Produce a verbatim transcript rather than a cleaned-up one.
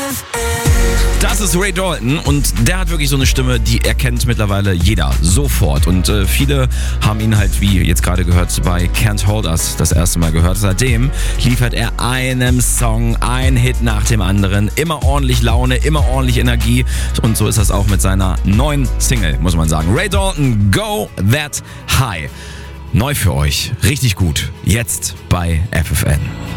Das ist Ray Dalton und der hat wirklich so eine Stimme, die erkennt mittlerweile jeder sofort. Und äh, viele haben ihn halt, wie jetzt gerade gehört, bei Can't Hold Us das erste Mal gehört. Seitdem liefert er einem Song, ein Hit nach dem anderen. Immer ordentlich Laune, immer ordentlich Energie. Und so ist das auch mit seiner neuen Single, muss man sagen. Ray Dalton, Go That High. Neu für euch, richtig gut. Jetzt bei F F N.